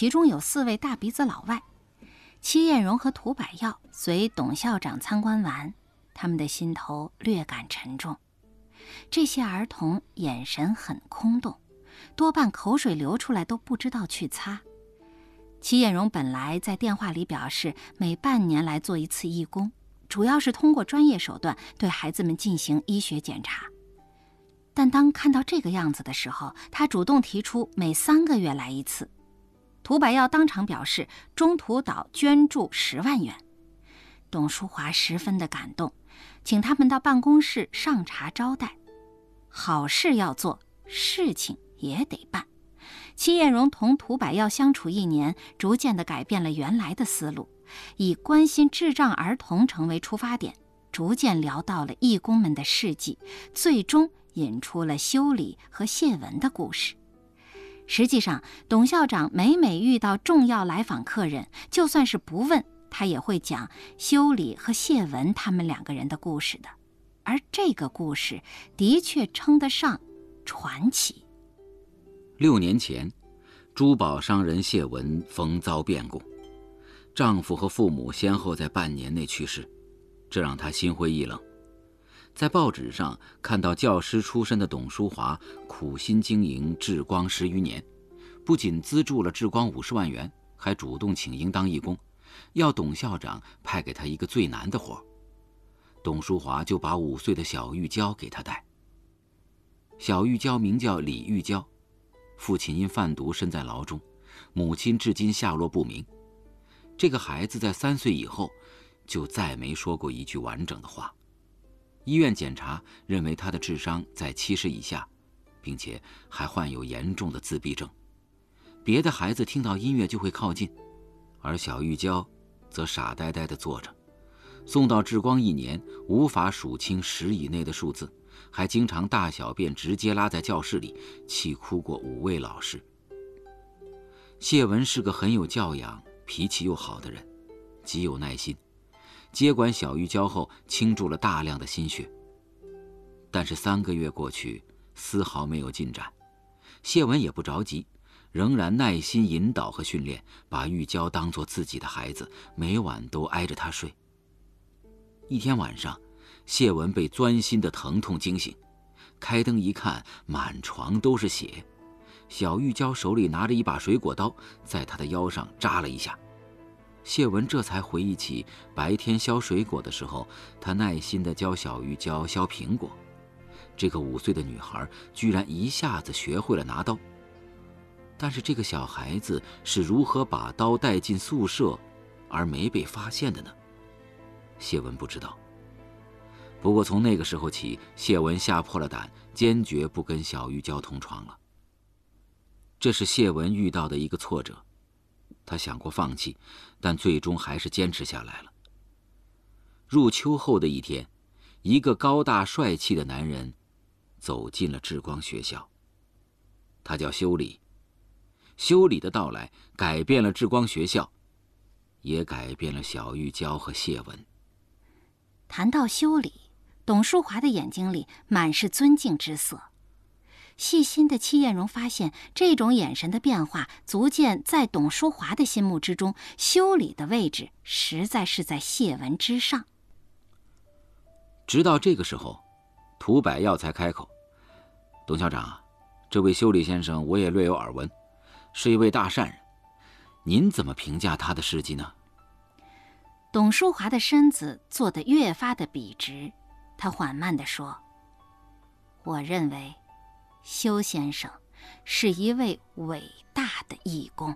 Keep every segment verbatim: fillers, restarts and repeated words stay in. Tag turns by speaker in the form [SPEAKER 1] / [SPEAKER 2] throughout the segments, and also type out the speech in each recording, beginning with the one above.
[SPEAKER 1] 其中有四位大鼻子老外。戚艳荣和涂百耀随董校长参观完，他们的心头略感沉重。这些儿童眼神很空洞，多半口水流出来都不知道去擦。戚艳荣本来在电话里表示每半年来做一次义工，主要是通过专业手段对孩子们进行医学检查。但当看到这个样子的时候，他主动提出每三个月来一次。涂百耀当场表示中途岛捐助十万元。董淑华十分的感动，请他们到办公室上茶招待。好事要做，事情也得办。戚艳荣同涂百耀相处一年，逐渐地改变了原来的思路，以关心智障儿童成为出发点，逐渐聊到了义工们的事迹，最终引出了修理和谢文的故事。实际上，董校长每每遇到重要来访客人，就算是不问，他也会讲修理和谢文他们两个人的故事的。而这个故事的确称得上传奇。
[SPEAKER 2] 六年前，珠宝商人谢文逢遭变故，丈夫和父母先后在半年内去世，这让她心灰意冷。在报纸上看到教师出身的董淑华苦心经营智光十余年，不仅资助了智光五十万元，还主动请缨当义工，要董校长派给他一个最难的活。董淑华就把五岁的小玉娇给他带。小玉娇名叫李玉娇，父亲因贩毒身在牢中，母亲至今下落不明。这个孩子在三岁以后就再没说过一句完整的话。医院检查认为他的智商在七十以下，并且还患有严重的自闭症。别的孩子听到音乐就会靠近，而小玉娇则傻呆呆地坐着。送到智光一年，无法数清十以内的数字，还经常大小便直接拉在教室里，气哭过五位老师。谢文是个很有教养、脾气又好的人，极有耐心。接管小玉娇后，倾注了大量的心血。但是三个月过去，丝毫没有进展。谢文也不着急，仍然耐心引导和训练，把玉娇当作自己的孩子，每晚都挨着她睡。一天晚上，谢文被钻心的疼痛惊醒，开灯一看，满床都是血。小玉娇手里拿着一把水果刀，在她的腰上扎了一下。谢文这才回忆起白天削水果的时候，他耐心地教小玉娇削苹果。这个五岁的女孩居然一下子学会了拿刀。但是这个小孩子是如何把刀带进宿舍而没被发现的呢？谢文不知道。不过从那个时候起，谢文吓破了胆，坚决不跟小玉娇同床了。这是谢文遇到的一个挫折，他想过放弃，但最终还是坚持下来了。入秋后的一天，一个高大帅气的男人走进了智光学校，他叫修理。修理的到来改变了智光学校，也改变了小玉娇和谢文。
[SPEAKER 1] 谈到修理，董淑华的眼睛里满是尊敬之色。细心的戚艳荣发现，这种眼神的变化足见在董淑华的心目之中，修理的位置实在是在谢文之上。
[SPEAKER 2] 直到这个时候，涂百耀才开口：“董校长，这位修理先生我也略有耳闻，是一位大善人，您怎么评价他的事迹呢？”
[SPEAKER 1] 董淑华的身子坐得越发的笔直，他缓慢地说：“我认为修先生是一位伟大的义工。”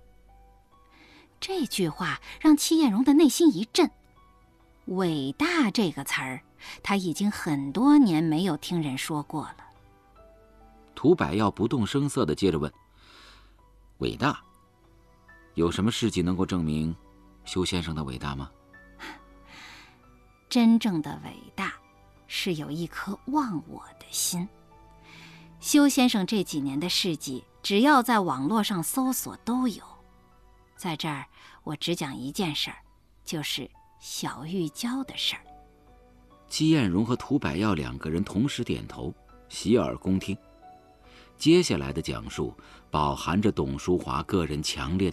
[SPEAKER 1] 这句话让戚艳荣的内心一震。伟大这个词儿，他已经很多年没有听人说过了。
[SPEAKER 2] 涂百耀不动声色地接着问：“伟大？有什么事迹能够证明修先生的伟大吗？”
[SPEAKER 1] 真正的伟大是有一颗忘我的心。修先生这几年的事迹，只要在网络上搜索都有。在这儿我只讲一件事儿，就是小玉娇的事儿。
[SPEAKER 2] 戚艳荣和涂百耀两个人同时点头，洗耳恭听。接下来的讲述饱含着董淑华个人强烈的